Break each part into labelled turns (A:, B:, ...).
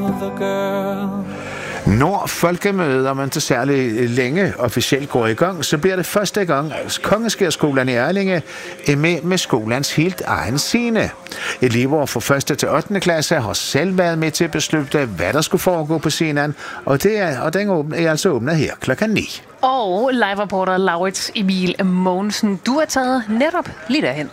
A: Når folkemøder, man til særlig længe officielt går i gang, så bliver det første gang, at Kongeskærskolen i Erlinge er med skolens helt egen scene. Elever fra 1. til 8. klasse har selv været med til at beslutte, hvad der skulle foregå på scenen, og den er altså åbnet her klokken 9.
B: Og live-reporter Laurits Emil Mogensen, du er taget netop lige derhen.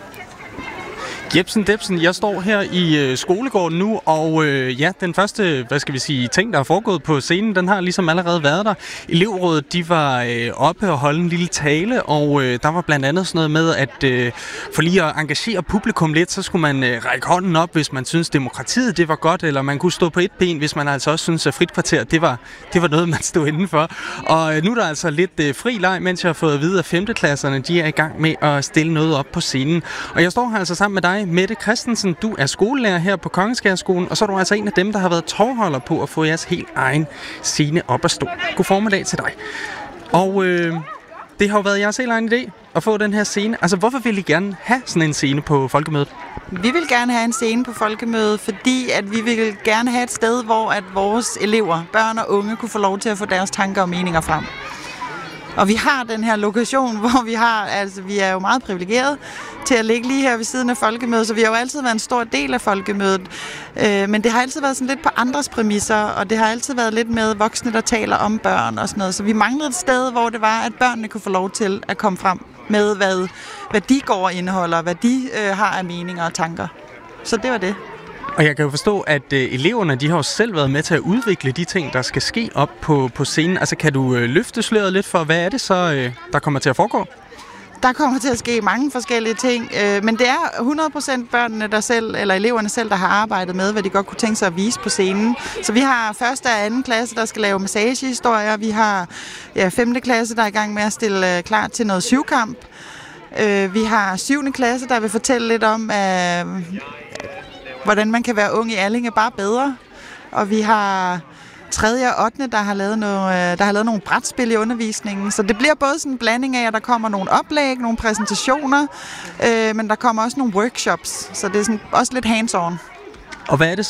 C: Jebsen Debsen, jeg står her i skolegården nu, og den første, ting, der er foregået på scenen, den har ligesom allerede været der. Elevrådet, de var oppe og holde en lille tale, og der var blandt andet sådan noget med, at for lige at engagere publikum lidt, så skulle man række hånden op, hvis man synes demokratiet, det var godt, eller man kunne stå på et ben, hvis man altså også synes, at fritkvarter, det var noget, man stod indenfor. Og nu er der altså lidt fri leg, mens jeg har fået at vide, at 5. klasserne, de er i gang med at stille noget op på scenen. Og jeg står her altså sammen med dig, Mette Christensen. Du er skolelærer her på Kongeskærskolen, og så er du altså en af dem, der har været tovholder på at få jeres helt egen scene op at stå. God formiddag til dig. Og det har jo været jeres helt egen idé at få den her scene. Altså, hvorfor vil I gerne have sådan en scene på folkemødet?
D: Vi vil gerne have en scene på folkemødet, fordi at vi vil gerne have et sted, hvor at vores elever, børn og unge, kunne få lov til at få deres tanker og meninger frem. Og vi har den her lokation, hvor vi er jo meget privilegeret til at ligge lige her ved siden af folkemødet, så vi har jo altid været en stor del af folkemødet. Men det har altid været sådan lidt på andres præmisser, og det har altid været lidt med voksne, der taler om børn og sådan noget. Så vi manglede et sted, hvor det var, at børnene kunne få lov til at komme frem med, hvad de går og indeholder, hvad de har af meninger og tanker. Så det var det.
C: Og jeg kan jo forstå, at eleverne, de har jo selv været med til at udvikle de ting, der skal ske op på scenen. Altså, kan du løfte sløret lidt for, hvad er det så, der kommer til at foregå?
D: Der kommer til at ske mange forskellige ting, men det er 100% børnene der selv, eller eleverne selv, der har arbejdet med, hvad de godt kunne tænke sig at vise på scenen. Så vi har 1. og 2. klasse, der skal lave massagehistorier. Vi har 5. klasse, der er i gang med at stille klar til noget syvkamp. Vi har 7. klasse, der vil fortælle lidt om, hvordan man kan være ung i Erlinge bare bedre. Og vi har 3. og 8. der har lavet nogle brætspil i undervisningen. Så det bliver både sådan en blanding af, at der kommer nogle oplæg, nogle præsentationer, men der kommer også nogle workshops. Så det er sådan også lidt hands-on.
C: Og hvad er det